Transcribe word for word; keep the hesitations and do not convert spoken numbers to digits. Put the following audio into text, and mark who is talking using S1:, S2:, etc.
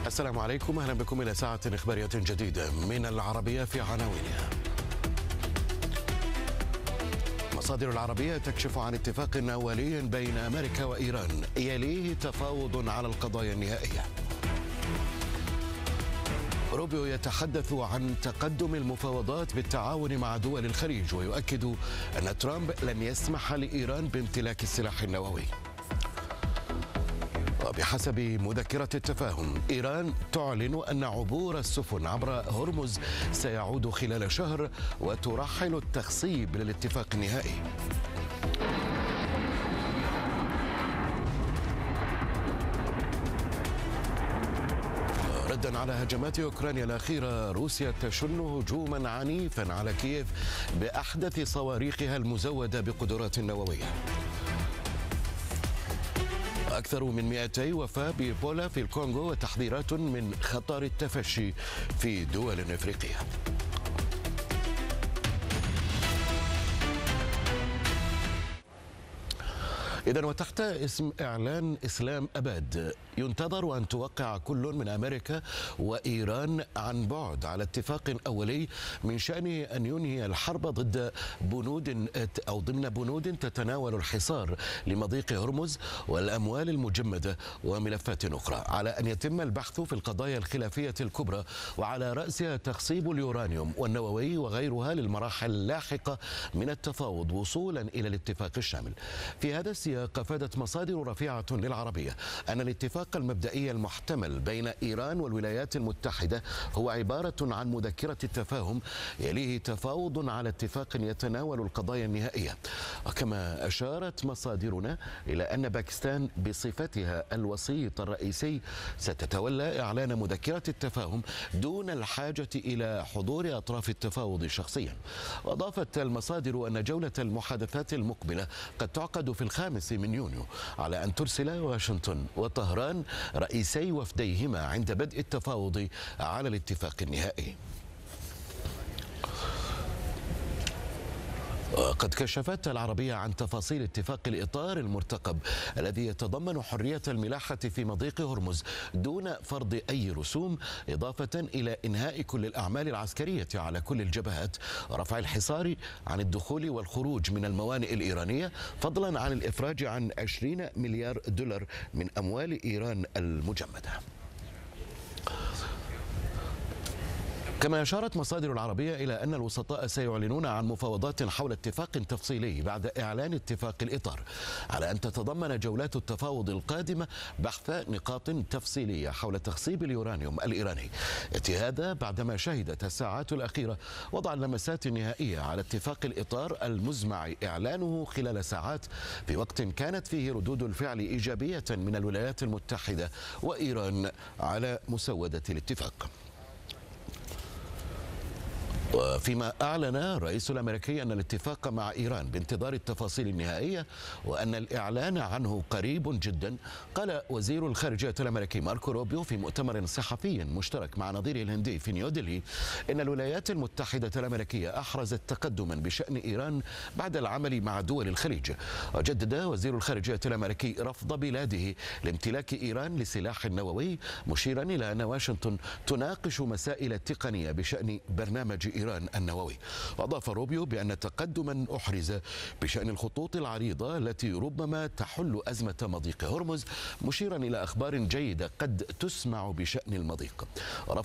S1: السلام عليكم، أهلا بكم إلى ساعة إخبارية جديدة من العربية في عناوينها. مصادر العربية تكشف عن اتفاق أولي بين أمريكا وإيران يليه تفاوض على القضايا النهائية. روبيو يتحدث عن تقدم المفاوضات بالتعاون مع دول الخليج ويؤكد أن ترامب لن يسمح لإيران بامتلاك السلاح النووي. وبحسب مذكرة التفاهم، إيران تعلن أن عبور السفن عبر هرمز سيعود خلال شهر وترحل التخصيب للاتفاق النهائي. ردا على هجمات أوكرانيا الأخيرة، روسيا تشن هجوما عنيفا على كييف بأحدث صواريخها المزودة بقدرات نووية. أكثر من مئتي وفاة بإيبولا في الكونغو وتحذيرات من خطر التفشي في دول إفريقية. إذن وتحت اسم إعلان إسلام أباد، ينتظر أن توقع كل من أمريكا وإيران عن بعد على اتفاق أولي من شأنه أن ينهي الحرب ضد بنود أو ضمن بنود تتناول الحصار لمضيق هرمز والأموال المجمدة وملفات أخرى، على أن يتم البحث في القضايا الخلافية الكبرى وعلى رأسها تخصيب اليورانيوم والنووي وغيرها للمراحل اللاحقة من التفاوض وصولا إلى الاتفاق الشامل. في هذا السياق أفادت مصادر رفيعة للعربية أن الاتفاق المبدئي المحتمل بين إيران والولايات المتحدة هو عبارة عن مذكرة التفاهم يليه تفاوض على اتفاق يتناول القضايا النهائية. وكما أشارت مصادرنا إلى أن باكستان بصفتها الوسيط الرئيسي ستتولى إعلان مذكرة التفاهم دون الحاجة إلى حضور أطراف التفاوض شخصيا. وأضافت المصادر أن جولة المحادثات المقبلة قد تعقد في الخامس من يونيو، على أن ترسل واشنطن وطهران رئيسي وفديهما عند بدء التفاوض على الاتفاق النهائي. وقد كشفت العربية عن تفاصيل اتفاق الإطار المرتقب الذي يتضمن حرية الملاحة في مضيق هرمز دون فرض أي رسوم، إضافة إلى إنهاء كل الأعمال العسكرية على كل الجبهات، ورفع الحصار عن الدخول والخروج من الموانئ الإيرانية، فضلا عن الإفراج عن عشرين مليار دولار من أموال إيران المجمدة. كما أشارت مصادر العربية إلى أن الوسطاء سيعلنون عن مفاوضات حول اتفاق تفصيلي بعد إعلان اتفاق الإطار، على أن تتضمن جولات التفاوض القادمة بحث نقاط تفصيلية حول تخصيب اليورانيوم الإيراني. يأتي هذا بعدما شهدت الساعات الأخيرة وضع اللمسات النهائية على اتفاق الإطار المزمع إعلانه خلال ساعات، في وقت كانت فيه ردود الفعل إيجابية من الولايات المتحدة وإيران على مسودة الاتفاق. وفيما أعلن الرئيس الأمريكي أن الاتفاق مع إيران بانتظار التفاصيل النهائية وأن الإعلان عنه قريب جدا، قال وزير الخارجية الأمريكي ماركو روبيو في مؤتمر صحفي مشترك مع نظيره الهندي في نيودلهي إن الولايات المتحدة الأمريكية أحرزت تقدما بشأن إيران بعد العمل مع دول الخليج. وجدد وزير الخارجية الأمريكي رفض بلاده لامتلاك إيران لسلاح نووي، مشيرا إلى أن واشنطن تناقش مسائل التقنية بشأن برنامج إيران النووي. وأضاف روبيو بأن تقدما أحرز بشأن الخطوط العريضة التي ربما تحل أزمة مضيق هرمز، مشيرا إلى أخبار جيدة قد تسمع بشأن المضيق.